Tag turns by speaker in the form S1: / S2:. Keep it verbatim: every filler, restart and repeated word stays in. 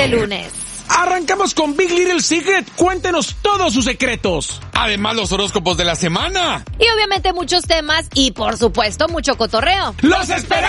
S1: este lunes.
S2: Arrancamos con Big Little Secret. Cuéntenos todos sus secretos.
S3: Además, los horóscopos de la semana.
S1: Y obviamente muchos temas y, por supuesto, mucho cotorreo.
S2: ¡Los esperamos!